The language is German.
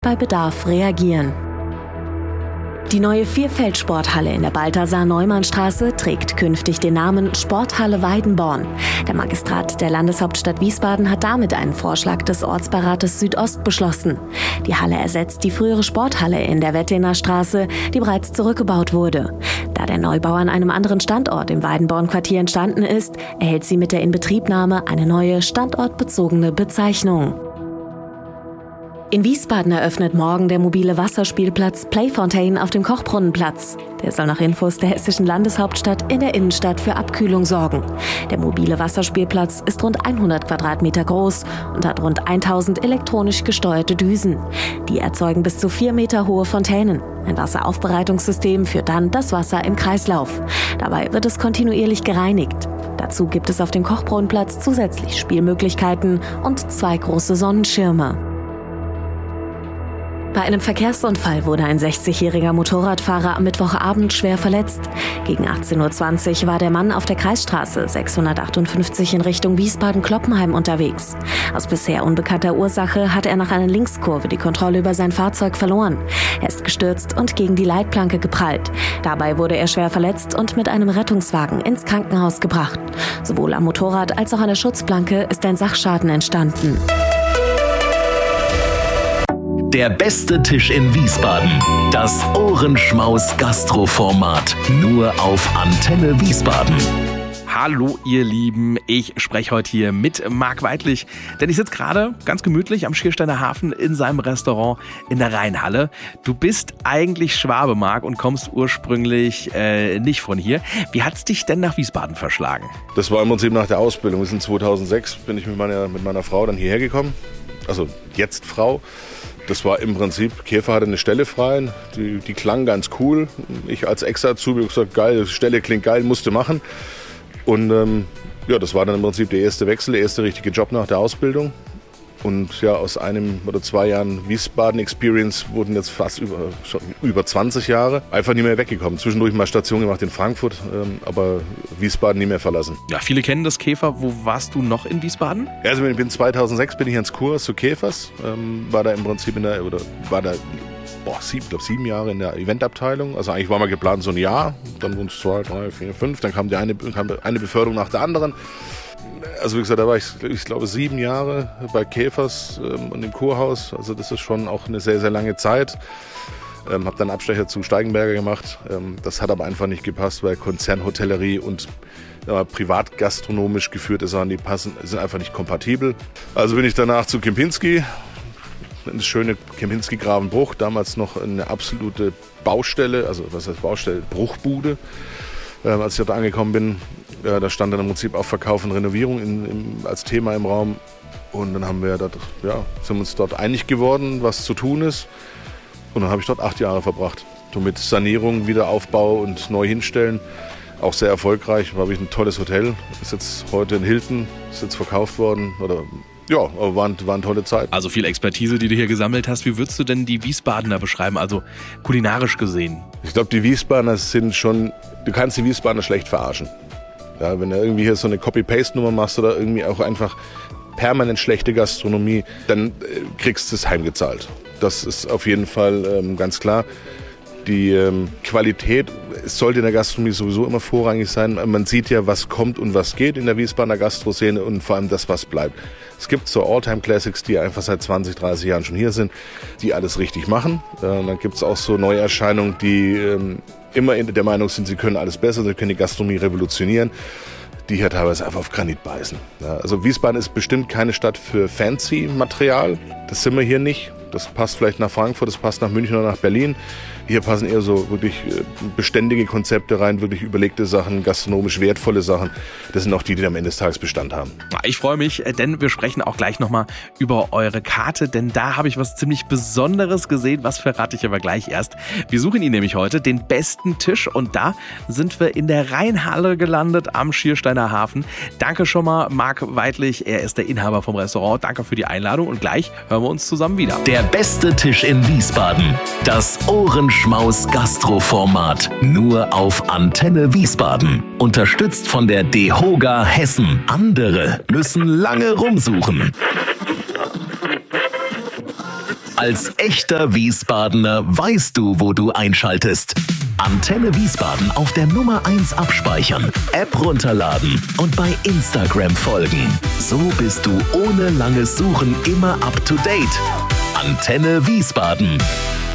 bei Bedarf reagieren. Die neue Vierfeldsporthalle in der Balthasar-Neumann-Straße trägt künftig den Namen Sporthalle Weidenborn. Der Magistrat der Landeshauptstadt Wiesbaden hat damit einen Vorschlag des Ortsbeirates Südost beschlossen. Die Halle ersetzt die frühere Sporthalle in der Wettener Straße, die bereits zurückgebaut wurde. Da der Neubau an einem anderen Standort im Weidenborn-Quartier entstanden ist, erhält sie mit der Inbetriebnahme eine neue standortbezogene Bezeichnung. In Wiesbaden eröffnet morgen der mobile Wasserspielplatz Playfontaine auf dem Kochbrunnenplatz. Der soll nach Infos der hessischen Landeshauptstadt in der Innenstadt für Abkühlung sorgen. Der mobile Wasserspielplatz ist rund 100 Quadratmeter groß und hat rund 1000 elektronisch gesteuerte Düsen. Die erzeugen bis zu 4 Meter hohe Fontänen. Ein Wasseraufbereitungssystem führt dann das Wasser im Kreislauf. Dabei wird es kontinuierlich gereinigt. Dazu gibt es auf dem Kochbrunnenplatz zusätzlich Spielmöglichkeiten und 2 große Sonnenschirme. Bei einem Verkehrsunfall wurde ein 60-jähriger Motorradfahrer am Mittwochabend schwer verletzt. Gegen 18:20 Uhr war der Mann auf der Kreisstraße 658 in Richtung Wiesbaden-Kloppenheim unterwegs. Aus bisher unbekannter Ursache hatte er nach einer Linkskurve die Kontrolle über sein Fahrzeug verloren. Er ist gestürzt und gegen die Leitplanke geprallt. Dabei wurde er schwer verletzt und mit einem Rettungswagen ins Krankenhaus gebracht. Sowohl am Motorrad als auch an der Schutzplanke ist ein Sachschaden entstanden. Der beste Tisch in Wiesbaden. Das Ohrenschmaus-Gastroformat. Nur auf Antenne Wiesbaden. Hallo ihr Lieben, ich spreche heute hier mit Marc Weidlich, denn ich sitze gerade ganz gemütlich am Schiersteiner Hafen in seinem Restaurant in der Rheinhalle. Du bist eigentlich Schwabe, Marc, und kommst ursprünglich nicht von hier. Wie hat's dich denn nach Wiesbaden verschlagen? Das war im Prinzip nach der Ausbildung. Wir sind 2006, bin ich mit meiner Frau dann hierher gekommen, also jetzt Frau. Das war im Prinzip, Käfer hatte eine Stelle frei, die klang ganz cool. Ich als Ex-Azubi habe gesagt, geil, die Stelle klingt geil, musste machen. Und das war dann im Prinzip der erste Wechsel, der erste richtige Job nach der Ausbildung. Und ja, aus 1 oder 2 Jahren Wiesbaden-Experience wurden jetzt fast über 20 Jahre einfach nie mehr weggekommen. Zwischendurch mal Station gemacht in Frankfurt, aber Wiesbaden nie mehr verlassen. Ja, viele kennen das Käfer. Wo warst du noch in Wiesbaden? Ja, also 2006 bin ich ans Kurs zu Käfers, war da im Prinzip 7 Jahre in der Eventabteilung. Also eigentlich war mal geplant so ein Jahr, dann wurden es 2, 3, 4, 5, dann kam eine Beförderung nach der anderen. Also wie gesagt, da war ich glaube 7 Jahre bei Käfers und im Kurhaus. Also das ist schon auch eine sehr, sehr lange Zeit. Habe dann Abstecher zu Steigenberger gemacht. Das hat aber einfach nicht gepasst, weil Konzernhotellerie und privatgastronomisch geführte Sachen, sind einfach nicht kompatibel. Also bin ich danach zu Kempinski. Das schöne Kempinski Gravenbruch, damals noch eine absolute Baustelle, also was heißt Baustelle? Bruchbude. Als ich dort angekommen bin, da stand dann im Prinzip auch Verkauf und Renovierung als Thema im Raum. Und dann sind wir uns dort einig geworden, was zu tun ist. Und dann habe ich dort 8 Jahre verbracht. So mit Sanierung, Wiederaufbau und neu hinstellen. Auch sehr erfolgreich. Da habe ich ein tolles Hotel. Ist jetzt heute in Hilton, ist jetzt verkauft worden. Ja, aber waren tolle Zeiten. Also viel Expertise, die du hier gesammelt hast. Wie würdest du denn die Wiesbadener beschreiben, also kulinarisch gesehen? Ich glaube, die Wiesbadener du kannst die Wiesbadener schlecht verarschen. Ja, wenn du irgendwie hier so eine Copy-Paste-Nummer machst oder irgendwie auch einfach permanent schlechte Gastronomie, dann kriegst du es heimgezahlt. Das ist auf jeden Fall ganz klar. Die Qualität sollte in der Gastronomie sowieso immer vorrangig sein. Man sieht ja, was kommt und was geht in der Wiesbadener Gastroszene und vor allem das, was bleibt. Es gibt so All-Time-Classics, die einfach seit 20, 30 Jahren schon hier sind, die alles richtig machen. Dann gibt es auch so neue Erscheinungen, die immer der Meinung sind, sie können alles besser, sie können die Gastronomie revolutionieren, die hier teilweise einfach auf Granit beißen. Ja, also Wiesbaden ist bestimmt keine Stadt für Fancy-Material. Das sind wir hier nicht. Das passt vielleicht nach Frankfurt, das passt nach München oder nach Berlin. Hier passen eher so wirklich beständige Konzepte rein, wirklich überlegte Sachen, gastronomisch wertvolle Sachen. Das sind auch die am Ende des Tages Bestand haben. Ich freue mich, denn wir sprechen auch gleich nochmal über eure Karte, denn da habe ich was ziemlich Besonderes gesehen. Was verrate ich aber gleich erst. Wir suchen ihn nämlich heute, den besten Tisch, und da sind wir in der Rheinhalle gelandet am Schiersteiner Hafen. Danke schon mal, Marc Weidlich, er ist der Inhaber vom Restaurant. Danke für die Einladung und gleich hören wir uns zusammen wieder. Der beste Tisch in Wiesbaden. Das Ohrenschmaus-Gastroformat. Nur auf Antenne Wiesbaden. Unterstützt von der DEHOGA Hessen. Andere müssen lange rumsuchen. Als echter Wiesbadener weißt du, wo du einschaltest. Antenne Wiesbaden auf der Nummer 1 abspeichern, App runterladen und bei Instagram folgen. So bist du ohne langes Suchen immer up to date. Antenne Wiesbaden.